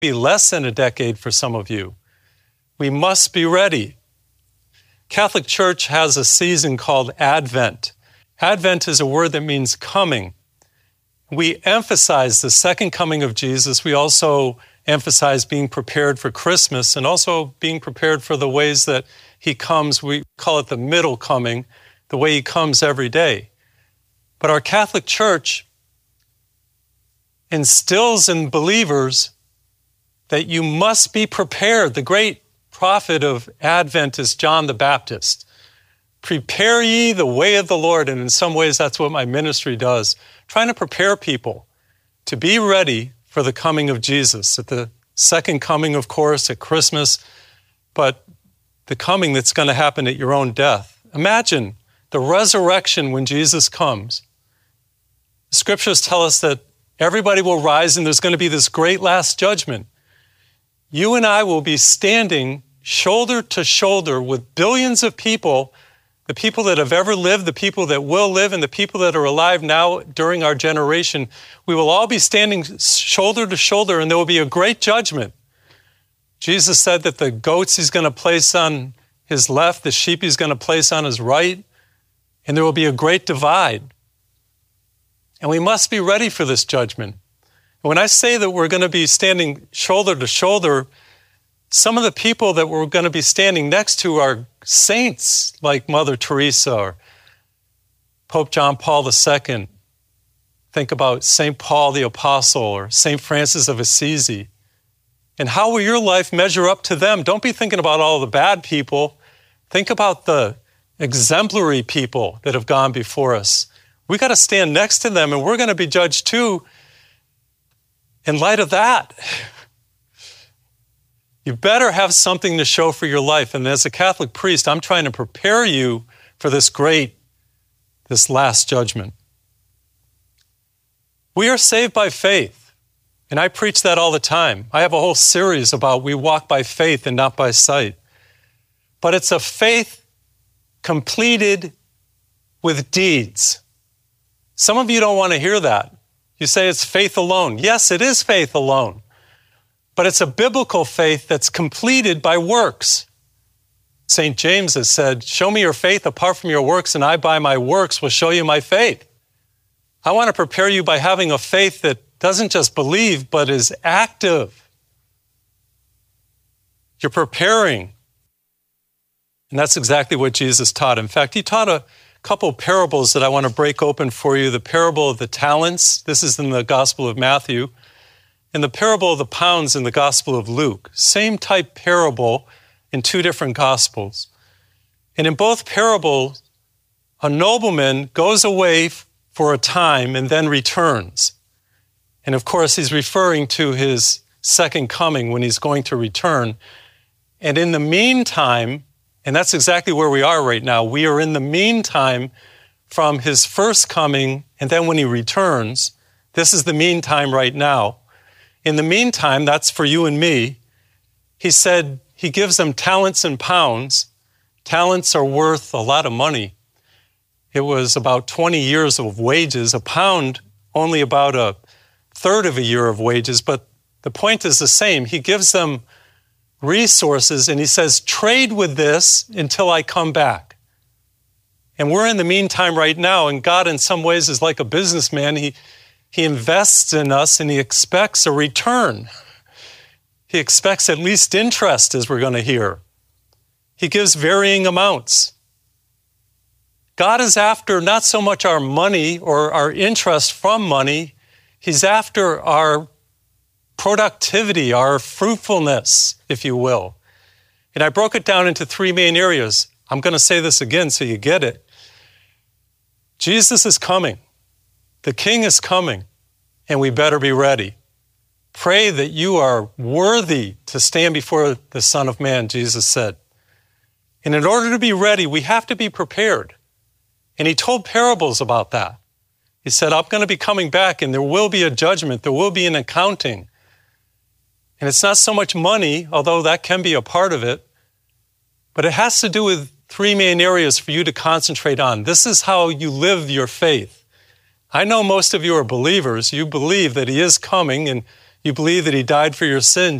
be less than a decade for some of you. We must be ready. Catholic Church has a season called Advent. Advent is a word that means coming. We emphasize the second coming of Jesus. We also emphasize being prepared for Christmas and also being prepared for the ways that he comes. We call it the middle coming, the way he comes every day. But our Catholic Church instills in believers that you must be prepared. The great prophet of Advent is John the Baptist. Prepare ye the way of the Lord. And in some ways, that's what my ministry does, trying to prepare people to be ready for the coming of Jesus, at the second coming, of course, at Christmas, but the coming that's going to happen at your own death. Imagine the resurrection when Jesus comes. The scriptures tell us that everybody will rise and there's going to be this great last judgment. You and I will be standing shoulder to shoulder with billions of people, the people that have ever lived, the people that will live, and the people that are alive now during our generation. We will all be standing shoulder to shoulder, and there will be a great judgment. Jesus said that the goats he's going to place on his left, the sheep he's going to place on his right, and there will be a great divide. And we must be ready for this judgment. And when I say that we're going to be standing shoulder to shoulder, some of the people that we're going to be standing next to are saints like Mother Teresa or Pope John Paul II. Think about St. Paul the Apostle or St. Francis of Assisi. And how will your life measure up to them? Don't be thinking about all the bad people. Think about the exemplary people that have gone before us. We got to stand next to them, and we're going to be judged too in light of that. You better have something to show for your life. And as a Catholic priest, I'm trying to prepare you for this last judgment. We are saved by faith. And I preach that all the time. I have a whole series about we walk by faith and not by sight. But it's a faith completed with deeds. Some of you don't want to hear that. You say it's faith alone. Yes, it is faith alone. But it's a biblical faith that's completed by works. St. James has said, show me your faith apart from your works, and I by my works will show you my faith. I want to prepare you by having a faith that doesn't just believe, but is active. You're preparing. And that's exactly what Jesus taught. In fact, he taught a couple parables that I want to break open for you. The parable of the talents, this is in the Gospel of Matthew, and the parable of the pounds in the Gospel of Luke. Same type parable in two different Gospels. And in both parables, a nobleman goes away for a time and then returns. And of course, he's referring to his second coming when he's going to return. And in the meantime, and that's exactly where we are right now, we are in the meantime from his first coming and then when he returns. This is the meantime right now. In the meantime, that's for you and me. He said he gives them talents and pounds. Talents are worth a lot of money. It was about 20 years of wages. A pound, only about a third of a year of wages, but the point is the same. He gives them resources and he says, trade with this until I come back. And we're in the meantime right now, and God in some ways is like a businessman. He invests in us and he expects a return. He expects at least interest, as we're going to hear. He gives varying amounts. God is after not so much our money or our interest from money. He's after our productivity, our fruitfulness, if you will. And I broke it down into three main areas. I'm going to say this again so you get it. Jesus is coming. The King is coming, and we better be ready. Pray that you are worthy to stand before the Son of Man, Jesus said. And in order to be ready, we have to be prepared. And he told parables about that. He said, I'm going to be coming back, and there will be a judgment. There will be an accounting. And it's not so much money, although that can be a part of it, but it has to do with three main areas for you to concentrate on. This is how you live your faith. I know most of you are believers. You believe that he is coming, and you believe that he died for your sins,